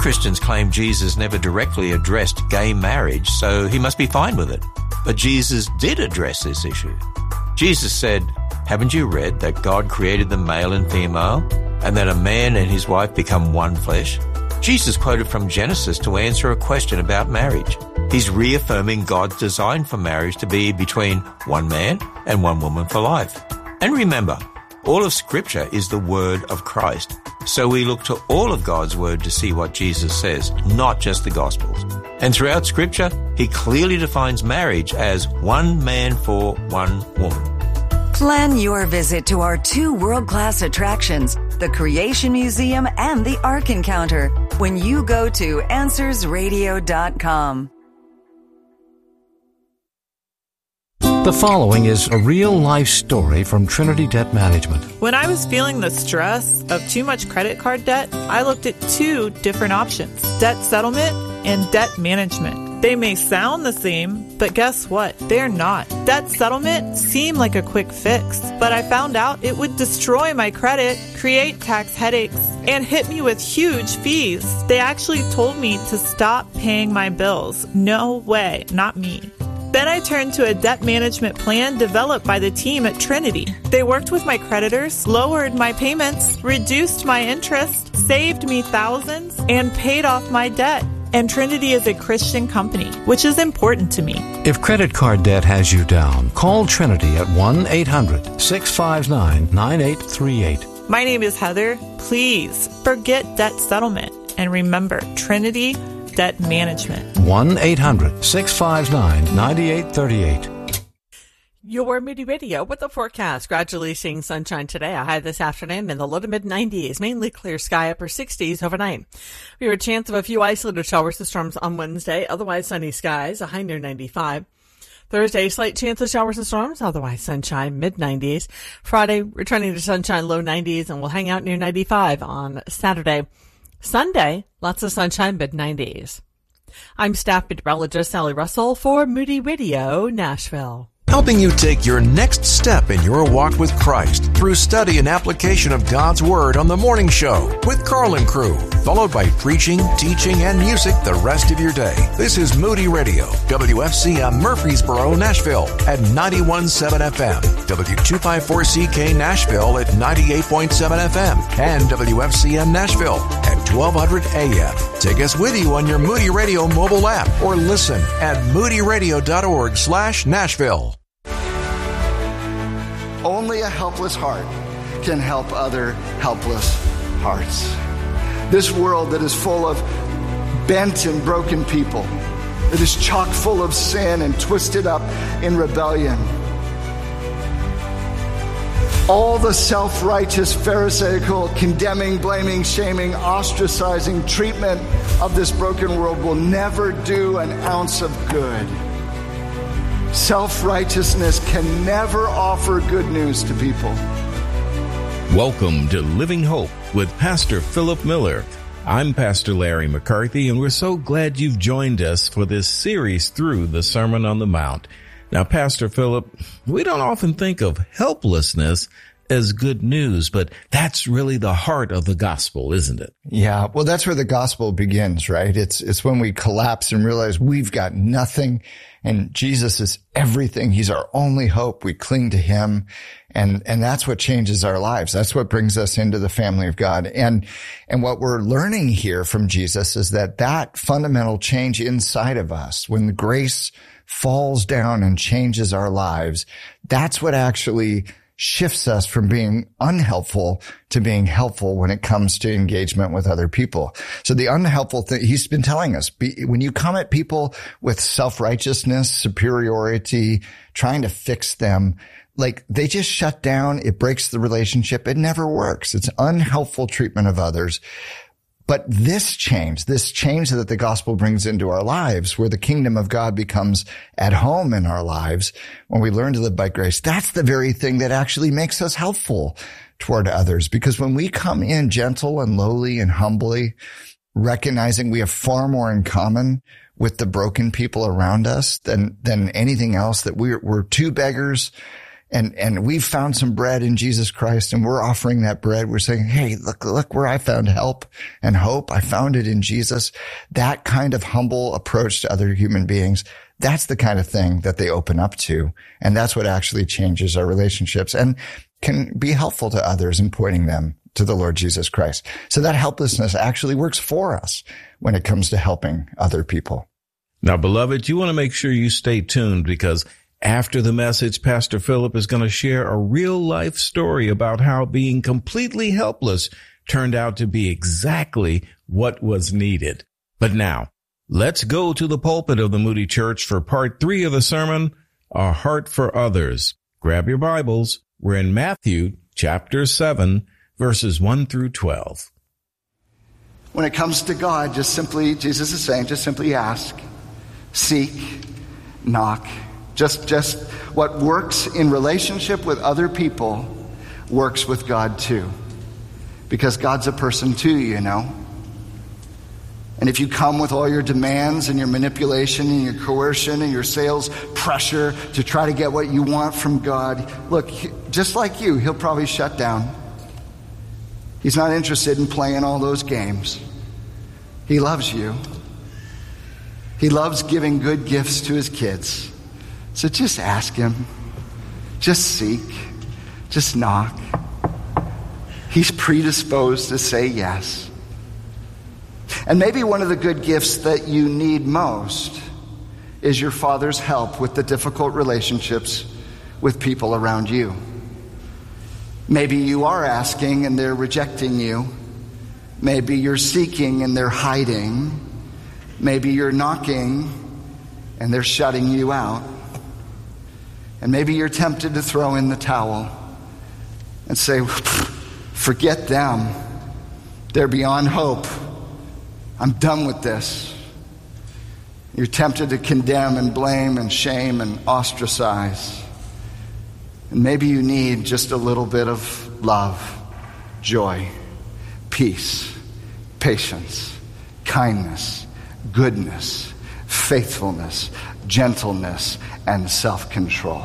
Christians claim Jesus never directly addressed gay marriage, so he must be fine with it. But Jesus did address this issue. Jesus said, "Haven't you read that God created them male and female, and that a man and his wife become one flesh?" Jesus quoted from Genesis to answer a question about marriage. He's reaffirming God's design for marriage to be between one man and one woman for life. And remember, all of Scripture is the word of Christ. So we look to all of God's word to see what Jesus says, not just the Gospels. And throughout Scripture, he clearly defines marriage as one man for one woman. Plan your visit to our 2 world-class attractions, the Creation Museum and the Ark Encounter, when you go to AnswersRadio.com. The following is a real-life story from Trinity Debt Management. When I was feeling the stress of too much credit card debt, I looked at 2 different options: debt settlement and debt management. They may sound the same, but guess what? They're not. Debt settlement seemed like a quick fix, but I found out it would destroy my credit, create tax headaches, and hit me with huge fees. They actually told me to stop paying my bills. No way, not me. Then I turned to a debt management plan developed by the team at Trinity. They worked with my creditors, lowered my payments, reduced my interest, saved me thousands, and paid off my debt. And Trinity is a Christian company, which is important to me. If credit card debt has you down, call Trinity at 1-800-659-9838. My name is Heather. Please forget debt settlement and remember Trinity Debt Management. 1-800-659-9838. Your Moody Radio with the forecast. Gradually seeing sunshine today. A high this afternoon in the low to mid 90s. Mainly clear sky, upper 60s overnight. We have a chance of a few isolated showers and storms on Wednesday. Otherwise sunny skies, a high near 95. Thursday, slight chance of showers and storms. Otherwise sunshine, mid 90s. Friday, returning to sunshine, low 90s, and we'll hang out near 95 on Saturday. Sunday, lots of sunshine, mid 90s. I'm staff meteorologist Sally Russell for Moody Radio, Nashville. Helping you take your next step in your walk with Christ through study and application of God's Word on The Morning Show with Carl and crew, followed by preaching, teaching, and music the rest of your day. This is Moody Radio, WFCM Murfreesboro, Nashville at 91.7 FM, W254CK Nashville at 98.7 FM, and WFCM Nashville at 1200 AM. Take us with you on your Moody Radio mobile app or listen at moodyradio.org/Nashville. Only a helpless heart can help other helpless hearts. This world that is full of bent and broken people, that is chock full of sin and twisted up in rebellion. All the self-righteous, pharisaical, condemning, blaming, shaming, ostracizing treatment of this broken world will never do an ounce of good. Self-righteousness can never offer good news to people. Welcome to Living Hope with Pastor Philip Miller. I'm Pastor Larry McCarthy, and we're so glad you've joined us for this series through the Sermon on the Mount. Now, Pastor Philip, we don't often think of helplessness as good news, but that's really the heart of the gospel, isn't it? Yeah, well, that's where the gospel begins, right? It's when we collapse and realize we've got nothing and Jesus is everything. He's our only hope. We cling to him. And that's what changes our lives. That's what brings us into the family of God. And what we're learning here from Jesus is that fundamental change inside of us, when the grace falls down and changes our lives, that's what actually shifts us from being unhelpful to being helpful when it comes to engagement with other people. So the unhelpful thing, he's been telling us, when you come at people with self-righteousness, superiority, trying to fix them, like they just shut down, it breaks the relationship, it never works. It's unhelpful treatment of others. But this change that the gospel brings into our lives, where the kingdom of God becomes at home in our lives, when we learn to live by grace, that's the very thing that actually makes us helpful toward others. Because when we come in gentle and lowly and humbly, recognizing we have far more in common with the broken people around us than anything else, that we're two beggars and we've found some bread in Jesus Christ, and we're offering that bread. We're saying, hey, look where I found help and hope. I found it in Jesus. That kind of humble approach to other human beings, that's the kind of thing that they open up to. And that's what actually changes our relationships and can be helpful to others in pointing them to the Lord Jesus Christ. So that helplessness actually works for us when it comes to helping other people. Now, beloved, you want to make sure you stay tuned, because after the message, Pastor Philip is going to share a real-life story about how being completely helpless turned out to be exactly what was needed. But now, let's go to the pulpit of the Moody Church for part 3 of the sermon, A Heart for Others. Grab your Bibles. We're in Matthew chapter 7, verses 1 through 12. When it comes to God, Jesus is saying, just simply ask, seek, knock. Just what works in relationship with other people works with God too. Because God's a person too, you know. And if you come with all your demands and your manipulation and your coercion and your sales pressure to try to get what you want from God, look, just like you, he'll probably shut down. He's not interested in playing all those games. He loves you. He loves giving good gifts to his kids. So just ask him, just seek, just knock. He's predisposed to say yes. And maybe one of the good gifts that you need most is your Father's help with the difficult relationships with people around you. Maybe you are asking and they're rejecting you. Maybe you're seeking and they're hiding. Maybe you're knocking and they're shutting you out. And maybe you're tempted to throw in the towel and say, forget them. They're beyond hope. I'm done with this. You're tempted to condemn and blame and shame and ostracize. And maybe you need just a little bit of love, joy, peace, patience, kindness, goodness, faithfulness, gentleness, and self-control.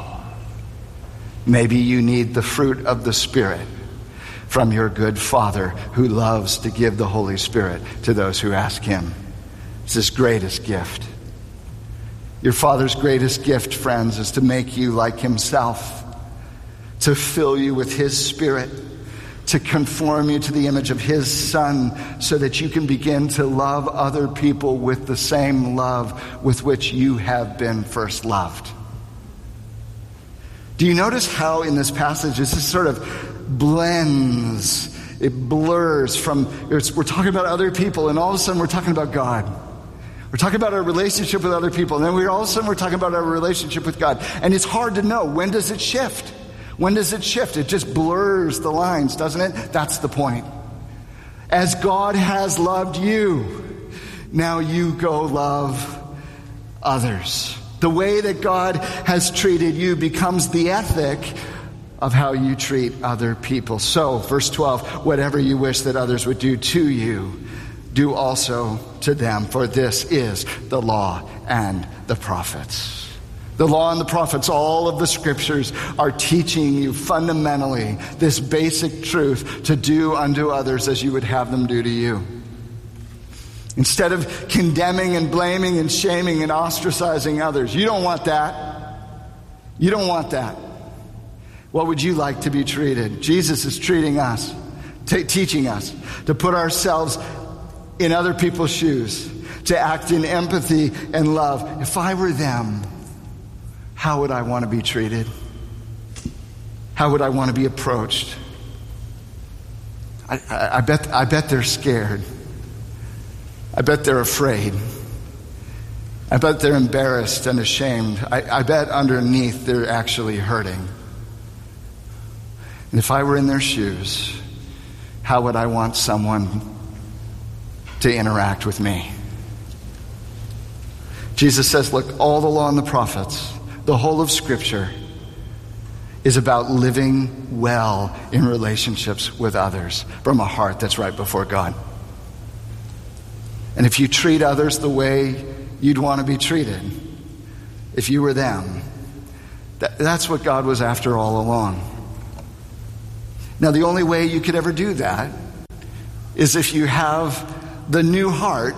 Maybe you need the fruit of the Spirit from your good Father who loves to give the Holy Spirit to those who ask him. It's his greatest gift. Your Father's greatest gift, friends, is to make you like himself, to fill you with his Spirit, to conform you to the image of his Son, so that you can begin to love other people with the same love with which you have been first loved. Do you notice how in this passage this is sort of blends, it blurs from, we're talking about other people, and all of a sudden we're talking about God. We're talking about our relationship with other people, and then all of a sudden we're talking about our relationship with God. And it's hard to know, when does it shift? When does it shift? It just blurs the lines, doesn't it? That's the point. As God has loved you, now you go love others. The way that God has treated you becomes the ethic of how you treat other people. So, verse 12, whatever you wish that others would do to you, do also to them, for this is the law and the prophets. The law and the prophets, all of the scriptures are teaching you fundamentally this basic truth, to do unto others as you would have them do to you. Instead of condemning and blaming and shaming and ostracizing others. You don't want that. You don't want that. What would you like to be treated? Jesus is treating us, teaching us to put ourselves in other people's shoes, to act in empathy and love. If I were them, how would I want to be treated? How would I want to be approached? I bet they're scared. I bet they're afraid. I bet they're embarrassed and ashamed. I bet underneath they're actually hurting. And if I were in their shoes, how would I want someone to interact with me? Jesus says, look, all the law and the prophets, the whole of Scripture is about living well in relationships with others from a heart that's right before God. And if you treat others the way you'd want to be treated, if you were them, That's what God was after all along. Now, the only way you could ever do that is if you have the new heart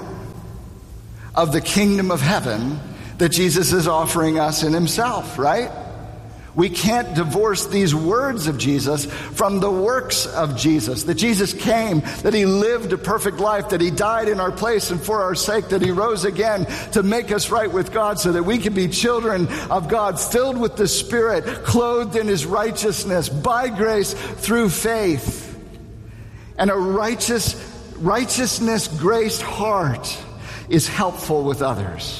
of the kingdom of heaven that Jesus is offering us in himself, right? We can't divorce these words of Jesus from the works of Jesus. That Jesus came, that he lived a perfect life, that he died in our place and for our sake, that he rose again to make us right with God so that we can be children of God, filled with the Spirit, clothed in his righteousness by grace through faith. And a righteousness-graced heart is helpful with others.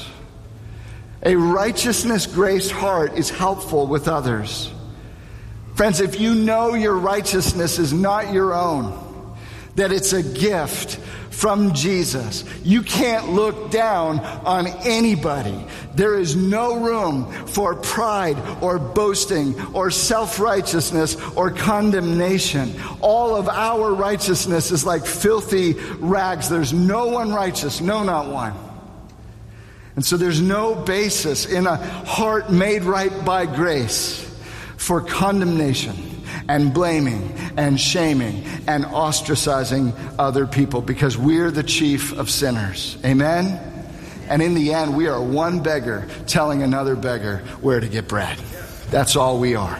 A righteousness-graced heart is helpful with others. Friends, if you know your righteousness is not your own, that it's a gift from Jesus, you can't look down on anybody. There is no room for pride or boasting or self-righteousness or condemnation. All of our righteousness is like filthy rags. There's no one righteous, no, not one. And so there's no basis in a heart made right by grace for condemnation and blaming and shaming and ostracizing other people, because we're the chief of sinners. Amen? And in the end, we are one beggar telling another beggar where to get bread. That's all we are.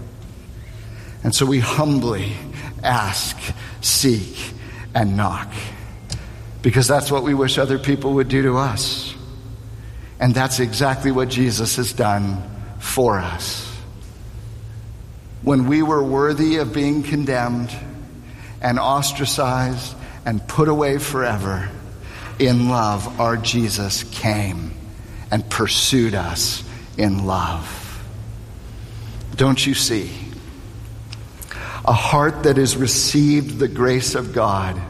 And so we humbly ask, seek, and knock, because that's what we wish other people would do to us. And that's exactly what Jesus has done for us. When we were worthy of being condemned and ostracized and put away forever, in love, our Jesus came and pursued us in love. Don't you see? A heart that has received the grace of God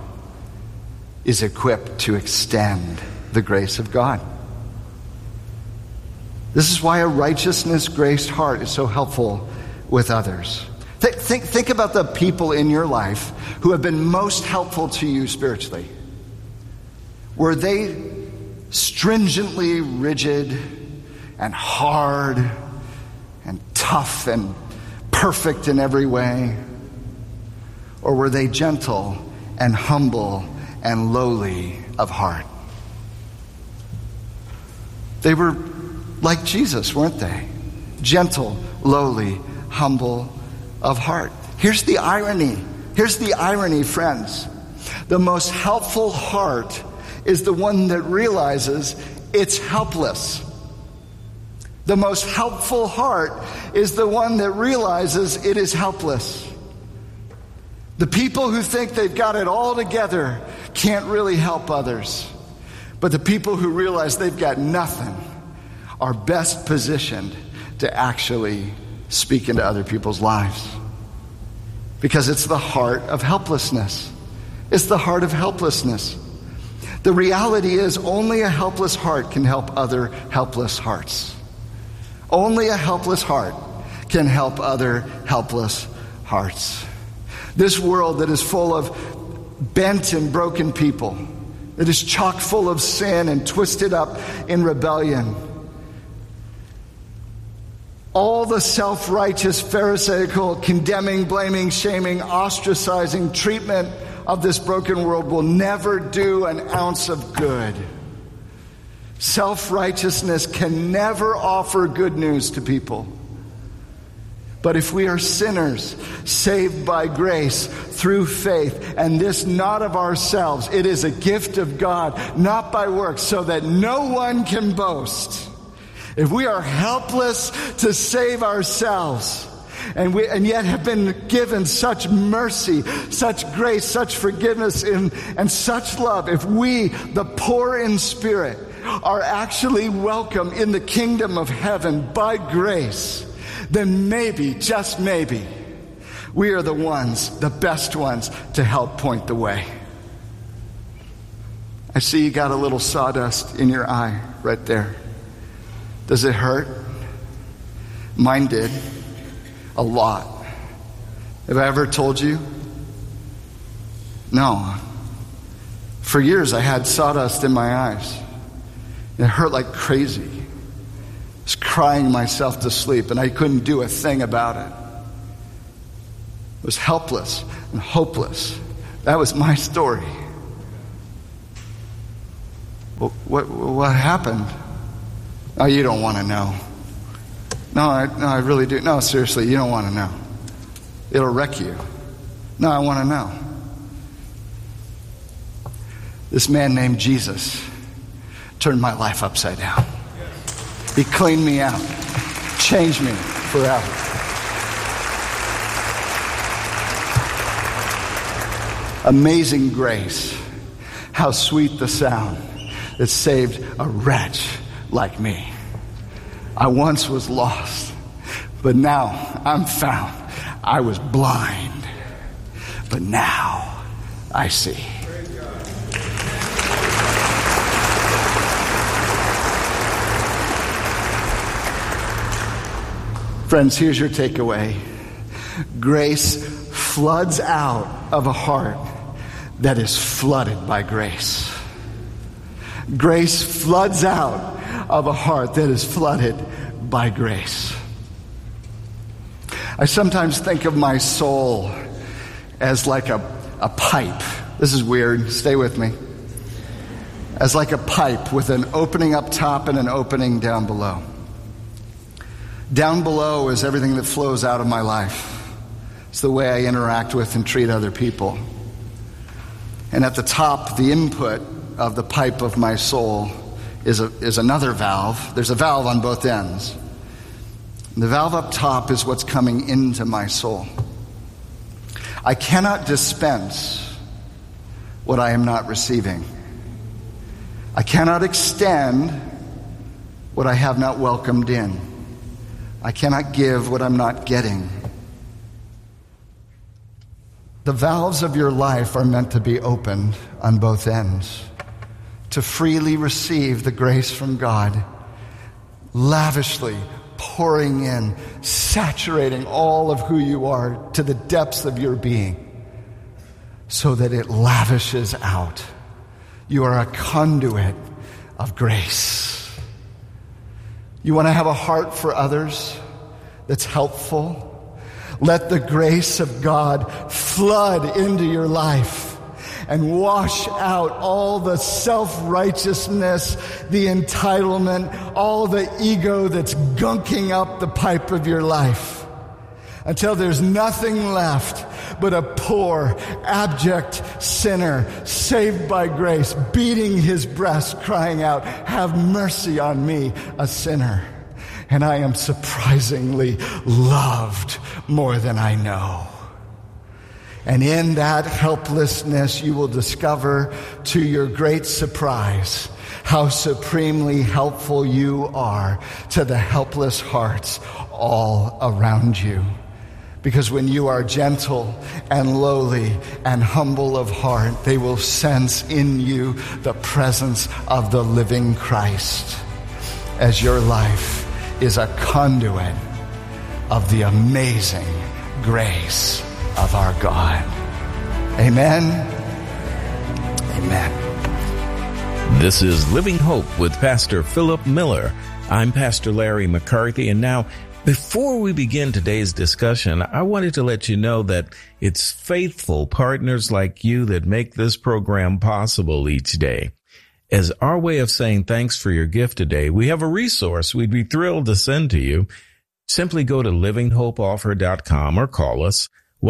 is equipped to extend the grace of God. This is why a righteousness-graced heart is so helpful with others. Think about the people in your life who have been most helpful to you spiritually. Were they stringently rigid and hard and tough and perfect in every way? Or were they gentle and humble and lowly of heart? They were like Jesus, weren't they? Gentle, lowly, humble of heart. Here's the irony. Here's the irony, friends. The most helpful heart is the one that realizes it's helpless. The most helpful heart is the one that realizes it is helpless. The people who think they've got it all together can't really help others. But the people who realize they've got nothing are best positioned to actually speak into other people's lives. Because it's the heart of helplessness. It's the heart of helplessness. The reality is only a helpless heart can help other helpless hearts. Only a helpless heart can help other helpless hearts. This world that is full of bent and broken people, that is chock full of sin and twisted up in rebellion, all the self-righteous, pharisaical, condemning, blaming, shaming, ostracizing treatment of this broken world will never do an ounce of good. Self-righteousness can never offer good news to people. But if we are sinners, saved by grace through faith, and this not of ourselves, it is a gift of God, not by works, so that no one can boast. If we are helpless to save ourselves, and yet have been given such mercy, such grace, such forgiveness, and such love, if we, the poor in spirit, are actually welcome in the kingdom of heaven by grace, then maybe, just maybe, we are the ones, the best ones, to help point the way. I see you got a little sawdust in your eye right there. Does it hurt? Mine did. A lot. Have I ever told you? No. For years I had sawdust in my eyes. It hurt like crazy. was crying myself to sleep, and I couldn't do a thing about it. I was helpless and hopeless. That was my story. Well, what happened? Oh, you don't want to know. No, I really do. No, seriously, you don't want to know. It'll wreck you. No, I want to know. This man named Jesus turned my life upside down. He cleaned me out, changed me forever. Amazing grace. How sweet the sound that saved a wretch like me. I once was lost, but now I'm found. I was blind, but now I see. Friends, here's your takeaway. Grace floods out of a heart that is flooded by grace. Grace floods out of a heart that is flooded by grace. I sometimes think of my soul as like a pipe. This is weird. Stay with me. As like a pipe with an opening up top and an opening down below. Down below is everything that flows out of my life. It's the way I interact with and treat other people. And at the top, the input of the pipe of my soul is another valve. There's a valve on both ends. The valve up top is what's coming into my soul. I cannot dispense what I am not receiving. I cannot extend what I have not welcomed in. I cannot give what I'm not getting. The valves of your life are meant to be opened on both ends, to freely receive the grace from God, lavishly pouring in, saturating all of who you are to the depths of your being, so that it lavishes out. You are a conduit of grace. You want to have a heart for others that's helpful? Let the grace of God flood into your life and wash out all the self-righteousness, the entitlement, all the ego that's gunking up the pipe of your life, until there's nothing left but a poor, abject sinner saved by grace, beating his breast, crying out, "Have mercy on me, a sinner." And I am surprisingly loved more than I know. And in that helplessness, you will discover, to your great surprise, how supremely helpful you are to the helpless hearts all around you. Because when you are gentle and lowly and humble of heart, they will sense in you the presence of the living Christ, as your life is a conduit of the amazing grace of our God. Amen. Amen. This is Living Hope with Pastor Philip Miller. I'm Pastor Larry McCarthy, and now, before we begin today's discussion, I wanted to let you know that it's faithful partners like you that make this program possible each day. As our way of saying thanks for your gift today, we have a resource we'd be thrilled to send to you. Simply go to livinghopeoffer.com or call us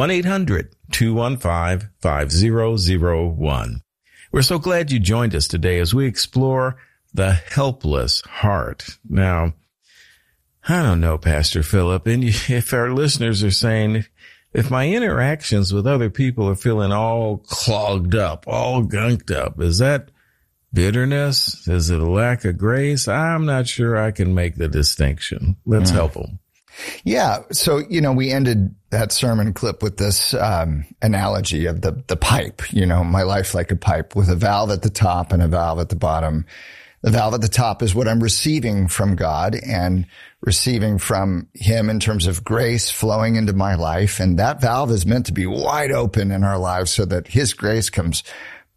1-800-215-5001. We're so glad you joined us today as we explore the helpless heart. Now, I don't know, Pastor Philip, and if our listeners are saying, if my interactions with other people are feeling all clogged up, all gunked up, is that bitterness? Is it a lack of grace? I'm not sure I can make the distinction. Let's help them. Yeah. So, we ended that sermon clip with this analogy of the pipe, my life like a pipe with a valve at the top and a valve at the bottom. The valve at the top is what I'm receiving from God and receiving from Him in terms of grace flowing into my life. And that valve is meant to be wide open in our lives so that His grace comes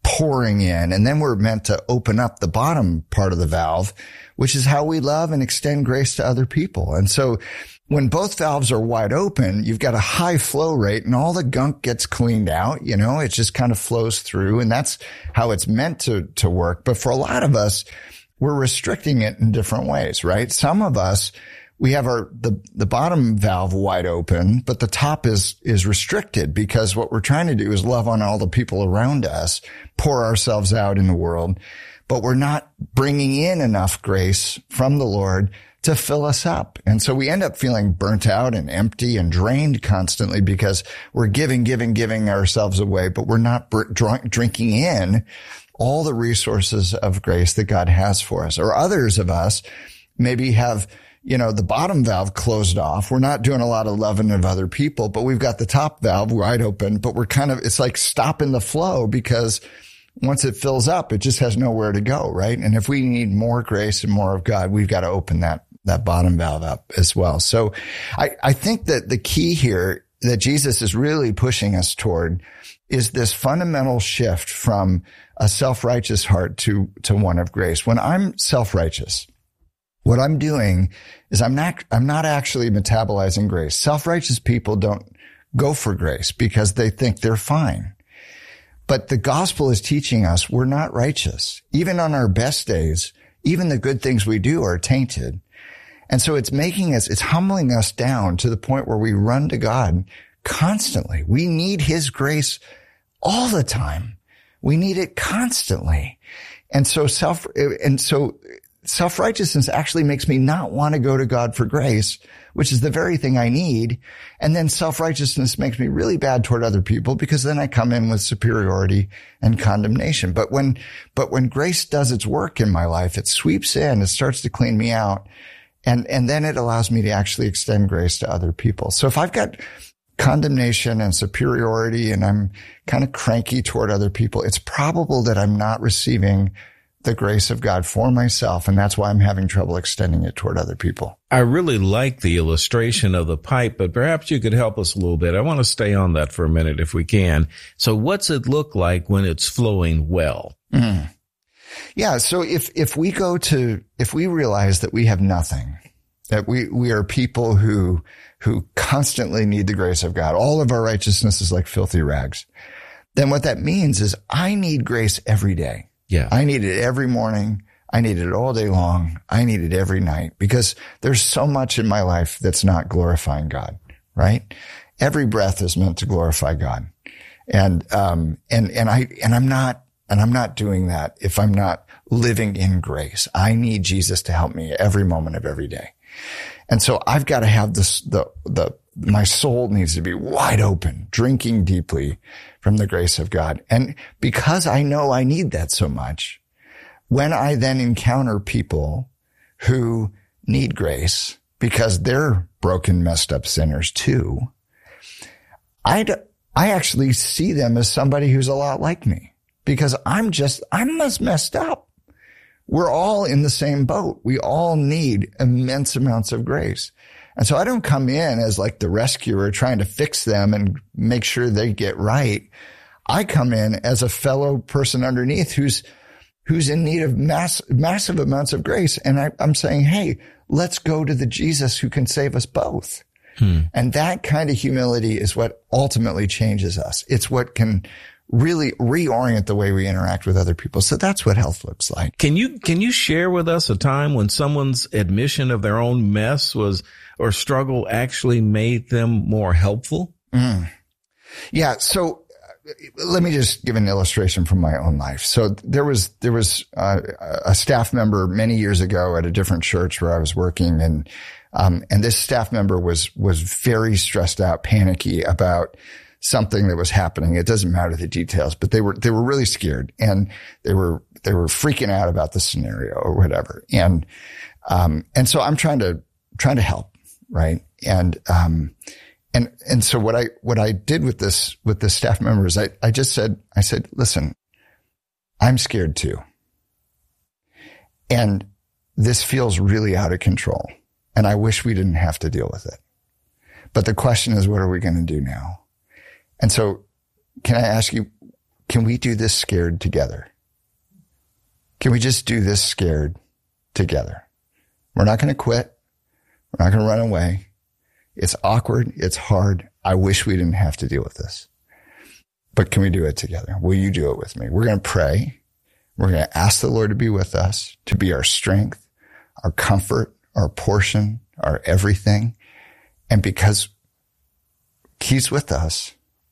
pouring in. And then we're meant to open up the bottom part of the valve, which is how we love and extend grace to other people. And so when both valves are wide open, you've got a high flow rate and all the gunk gets cleaned out. It just kind of flows through, and that's how it's meant to work. But for a lot of us, we're restricting it in different ways, right? Some of us, we have the bottom valve wide open, but the top is restricted because what we're trying to do is love on all the people around us, pour ourselves out in the world, but we're not bringing in enough grace from the Lord to fill us up. And so we end up feeling burnt out and empty and drained constantly because we're giving ourselves away, but we're not drinking in all the resources of grace that God has for us. Or others of us maybe have, the bottom valve closed off. We're not doing a lot of loving of other people, but we've got the top valve wide open, but it's like stopping the flow because once it fills up, it just has nowhere to go, right? And if we need more grace and more of God, we've got to open that bottom valve up as well. So I think that the key here that Jesus is really pushing us toward is this fundamental shift from a self-righteous heart to one of grace. When I'm self-righteous, what I'm doing is I'm not actually metabolizing grace. Self-righteous people don't go for grace because they think they're fine. But the gospel is teaching us we're not righteous. Even on our best days, even the good things we do are tainted. And so it's humbling us down to the point where we run to God constantly. We need his grace all the time. We need it constantly. And so self-righteousness actually makes me not want to go to God for grace, which is the very thing I need. And then self-righteousness makes me really bad toward other people because then I come in with superiority and condemnation. But when grace does its work in my life, it sweeps in, it starts to clean me out. And then it allows me to actually extend grace to other people. So if I've got condemnation and superiority and I'm kind of cranky toward other people, it's probable that I'm not receiving the grace of God for myself. And that's why I'm having trouble extending it toward other people. I really like the illustration of the pipe, but perhaps you could help us a little bit. I want to stay on that for a minute if we can. So what's it look like when it's flowing well? Mm. Yeah. So if we realize that we have nothing, that we are people who constantly need the grace of God, all of our righteousness is like filthy rags, then what that means is I need grace every day. Yeah. I need it every morning. I need it all day long. I need it every night because there's so much in my life that's not glorifying God, right? Every breath is meant to glorify God. And I'm not doing that if I'm not living in grace. I need Jesus to help me every moment of every day. And so I've got to have my soul needs to be wide open, drinking deeply from the grace of God. And because I know I need that so much, when I then encounter people who need grace because they're broken, messed up sinners too, I actually see them as somebody who's a lot like me because I'm as messed up. We're all in the same boat. We all need immense amounts of grace. And so I don't come in as like the rescuer trying to fix them and make sure they get right. I come in as a fellow person underneath who's in need of massive amounts of grace. And I'm saying, hey, let's go to the Jesus who can save us both. And that kind of humility is what ultimately changes us. It's what can really reorient the way we interact with other people. So that's what health looks like. Can you share with us a time when someone's admission of their own mess or struggle actually made them more helpful? Yeah. So let me just give an illustration from my own life. So there was a staff member many years ago at a different church where I was working, and this staff member was very stressed out, panicky about something that was happening. It doesn't matter the details, but they were really scared, and they were freaking out about the scenario or whatever. And so I'm trying to help, right? And so what I did with this staff member is I said, listen, I'm scared too. And this feels really out of control. And I wish we didn't have to deal with it. But the question is, what are we going to do now? And so can can we do this scared together? Can we just do this scared together? We're not going to quit. We're not going to run away. It's awkward. It's hard. I wish we didn't have to deal with this. But can we do it together? Will you do it with me? We're going to pray. We're going to ask the Lord to be with us, to be our strength, our comfort, our portion, our everything. And because He's with us,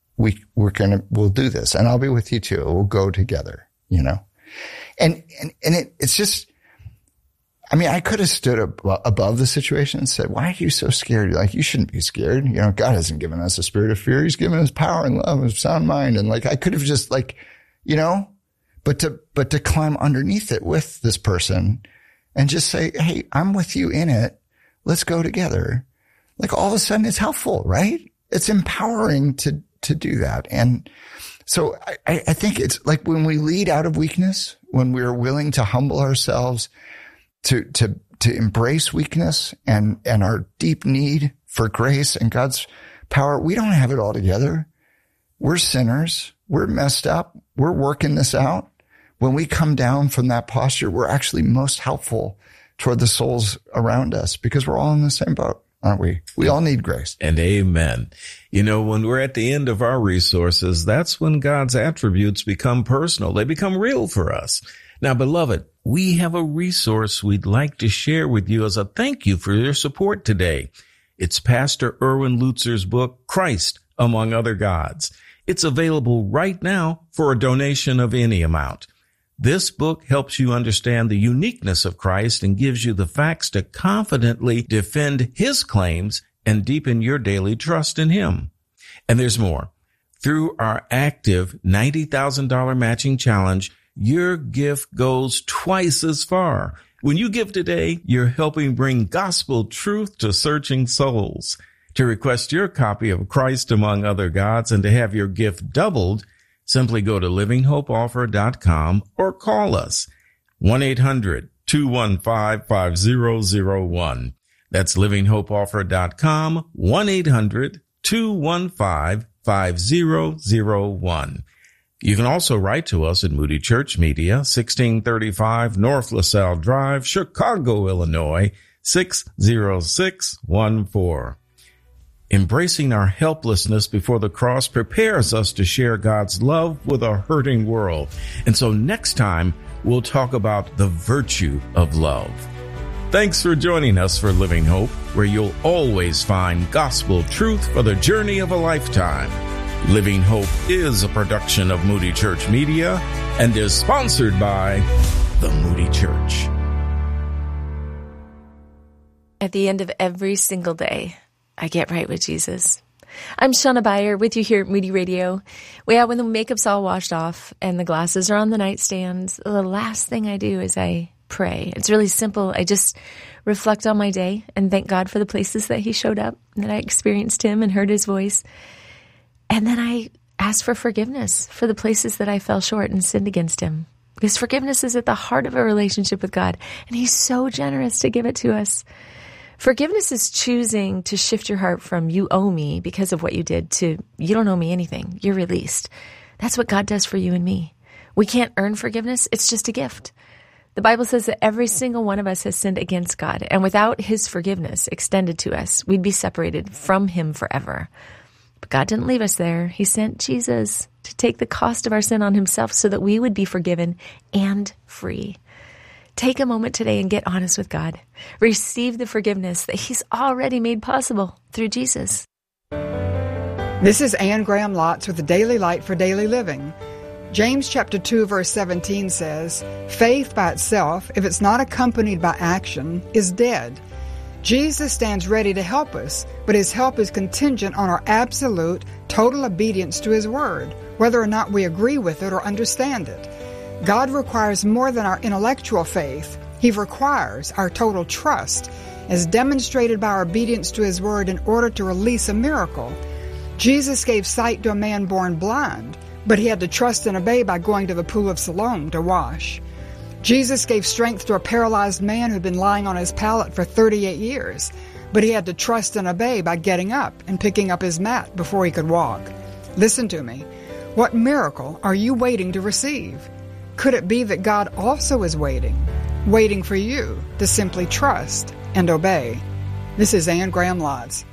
we'll do this. And I'll be with you too. We'll go together, you know. And it's just, I mean, I could have stood above the situation and said, why are you so scared? Like, you shouldn't be scared. You know, God hasn't given us a spirit of fear. He's given us power and love and sound mind. And like, I could have just like, you know, but to climb underneath it with this person and just say, hey, I'm with you in it. Let's go together. Like, all of a sudden it's helpful, right? It's empowering to do that. And so I think it's like when we lead out of weakness, when we're willing to humble ourselves, to embrace weakness and our deep need for grace and God's power. We don't have it all together. We're sinners. We're messed up. We're working this out. When we come down from that posture, we're actually most helpful toward the souls around us because we're all in the same boat, aren't we? We all need grace. And amen. You know, when we're at the end of our resources, that's when God's attributes become personal. They become real for us. Now, beloved, we have a resource we'd like to share with you as a thank you for your support today. It's Pastor Erwin Lutzer's book, Christ Among Other Gods. It's available right now for a donation of any amount. This book helps you understand the uniqueness of Christ and gives you the facts to confidently defend His claims and deepen your daily trust in Him. And there's more. Through our active $90,000 matching challenge, your gift goes twice as far. When you give today, you're helping bring gospel truth to searching souls. To request your copy of Christ Among Other Gods and to have your gift doubled, simply go to livinghopeoffer.com or call us 1-800-215-5001. That's livinghopeoffer.com, 1-800-215-5001. You can also write to us at Moody Church Media, 1635 North LaSalle Drive, Chicago, Illinois, 60614. Embracing our helplessness before the cross prepares us to share God's love with a hurting world. And so next time, we'll talk about the virtue of love. Thanks for joining us for Living Hope, where you'll always find gospel truth for the journey of a lifetime. Living Hope is a production of Moody Church Media and is sponsored by the Moody Church. At the end of every single day, I get right with Jesus. I'm Shauna Beyer with you here at Moody Radio. When the makeup's all washed off and the glasses are on the nightstand, the last thing I do is I pray. It's really simple. I just reflect on my day and thank God for the places that He showed up, that I experienced Him and heard His voice. And then I ask for forgiveness for the places that I fell short and sinned against Him. Because forgiveness is at the heart of a relationship with God, and He's so generous to give it to us. Forgiveness is choosing to shift your heart from you owe me because of what you did to you don't owe me anything. You're released. That's what God does for you and me. We can't earn forgiveness. It's just a gift. The Bible says that every single one of us has sinned against God, and without His forgiveness extended to us, we'd be separated from Him forever. But God didn't leave us there. He sent Jesus to take the cost of our sin on Himself so that we would be forgiven and free. Take a moment today and get honest with God. Receive the forgiveness that He's already made possible through Jesus. This is Anne Graham Lotz with the Daily Light for Daily Living. James chapter 2, verse 17 says, "Faith by itself, if it's not accompanied by action, is dead." Jesus stands ready to help us, but His help is contingent on our absolute, total obedience to His word, whether or not we agree with it or understand it. God requires more than our intellectual faith. He requires our total trust, as demonstrated by our obedience to His word in order to release a miracle. Jesus gave sight to a man born blind, but He had to trust and obey by going to the pool of Siloam to wash. Jesus gave strength to a paralyzed man who'd been lying on his pallet for 38 years, but He had to trust and obey by getting up and picking up his mat before he could walk. Listen to me. What miracle are you waiting to receive? Could it be that God also is waiting for you to simply trust and obey? This is Ann Graham Lotz.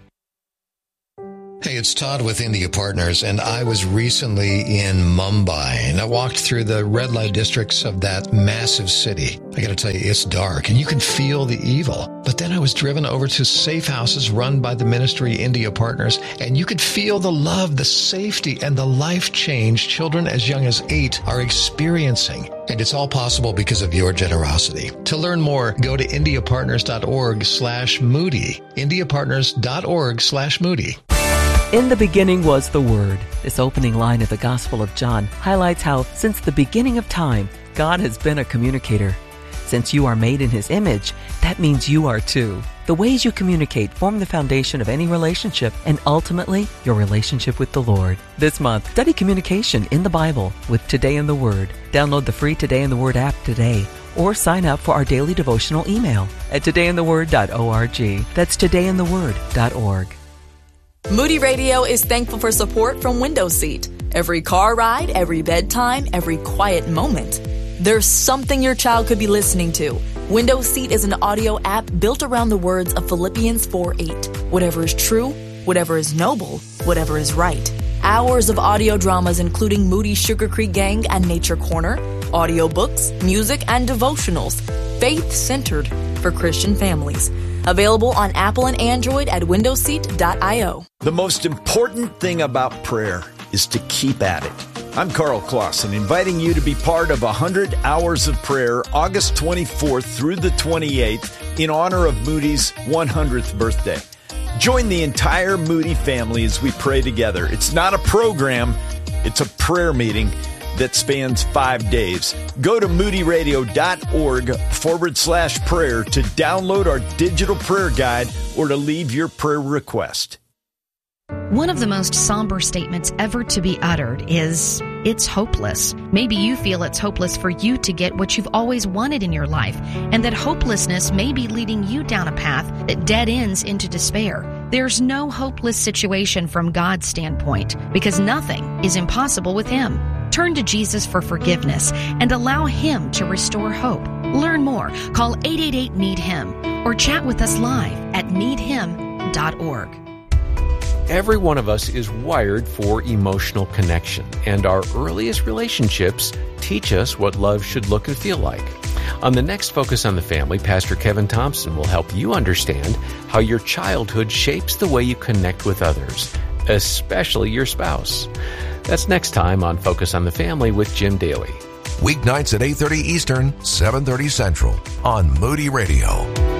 Hey, it's Todd with India Partners, and I was recently in Mumbai, and I walked through the red light districts of that massive city. I gotta tell you, it's dark, and you can feel the evil. But then I was driven over to safe houses run by the ministry India Partners, and you could feel the love, the safety, and the life change children as young as 8 are experiencing. And it's all possible because of your generosity. To learn more, go to indiapartners.org/Moody. indiapartners.org/Moody. In the beginning was the Word. This opening line of the Gospel of John highlights how, since the beginning of time, God has been a communicator. Since you are made in His image, that means you are too. The ways you communicate form the foundation of any relationship and ultimately your relationship with the Lord. This month, study communication in the Bible with Today in the Word. Download the free Today in the Word app today or sign up for our daily devotional email at todayintheword.org. That's todayintheword.org. Moody Radio is thankful for support from Window Seat. Every car ride, every bedtime, every quiet moment. There's something your child could be listening to. Window Seat is an audio app built around the words of Philippians 4:8. Whatever is true, whatever is noble, whatever is right. Hours of audio dramas including Moody's Sugar Creek Gang and Nature Corner, audiobooks, music, and devotionals. Faith-centered for Christian families. Available on Apple and Android at windowseat.io. The most important thing about prayer is to keep at it. I'm Carl Clausen, inviting you to be part of 100 Hours of Prayer, August 24th through the 28th, in honor of Moody's 100th birthday. Join the entire Moody family as we pray together. It's not a program, it's a prayer meeting that spans 5 days. Go to moodyradio.org/prayer to download our digital prayer guide or to leave your prayer request. One of the most somber statements ever to be uttered is, "It's hopeless." Maybe you feel it's hopeless for you to get what you've always wanted in your life, and that hopelessness may be leading you down a path that dead ends into despair. There's no hopeless situation from God's standpoint, because nothing is impossible with Him. Turn to Jesus for forgiveness and allow Him to restore hope. Learn more. Call 888-NEED-HIM or chat with us live at needhim.org. Every one of us is wired for emotional connection, and our earliest relationships teach us what love should look and feel like. On the next Focus on the Family, Pastor Kevin Thompson will help you understand how your childhood shapes the way you connect with others, especially your spouse. That's next time on Focus on the Family with Jim Daly. Weeknights at 8:30 Eastern, 7:30 Central on Moody Radio.